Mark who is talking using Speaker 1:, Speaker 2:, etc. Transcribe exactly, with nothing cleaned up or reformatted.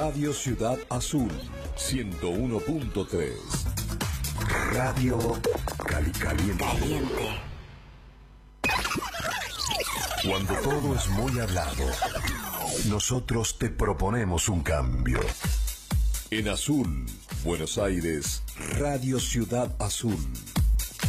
Speaker 1: Radio Ciudad Azul, ciento uno punto tres. Radio Cali Caliente.
Speaker 2: Caliente.
Speaker 1: Cuando todo es muy hablado, nosotros te proponemos un cambio. En Azul, Buenos Aires, Radio Ciudad Azul.